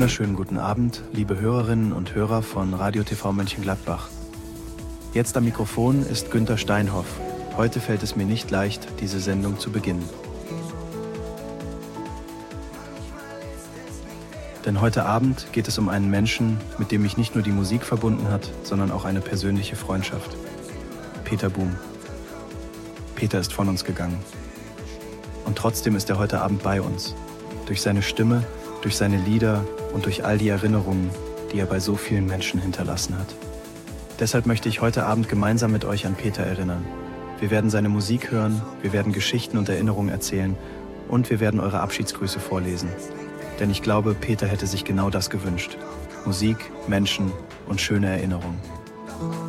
wunderschönen guten Abend, liebe Hörerinnen und Hörer von Radio TV Mönchengladbach. Jetzt am Mikrofon ist Günther Steinhoff. Heute fällt es mir nicht leicht, diese Sendung zu beginnen. Denn heute Abend geht es um einen Menschen, mit dem mich nicht nur die Musik verbunden hat, sondern auch eine persönliche Freundschaft. Peter Boom. Peter ist von uns gegangen. Und trotzdem ist er heute Abend bei uns. Durch seine Stimme, durch seine Lieder und durch all die Erinnerungen, die er bei so vielen Menschen hinterlassen hat. Deshalb möchte ich heute Abend gemeinsam mit euch an Peter erinnern. Wir werden seine Musik hören, wir werden Geschichten und Erinnerungen erzählen und wir werden eure Abschiedsgrüße vorlesen. Denn ich glaube, Peter hätte sich genau das gewünscht. Musik, Menschen und schöne Erinnerungen.